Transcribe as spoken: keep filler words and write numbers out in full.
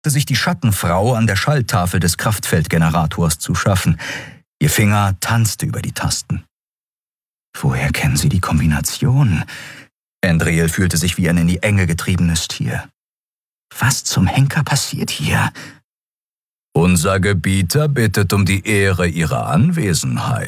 sich die Schattenfrau an der Schalttafel des Kraftfeldgenerators zu schaffen. Ihr Finger tanzte über die Tasten. Woher kennen Sie die Kombination? Andriel fühlte sich wie ein in die Enge getriebenes Tier. Was zum Henker passiert hier? Unser Gebieter bittet um die Ehre Ihrer Anwesenheit.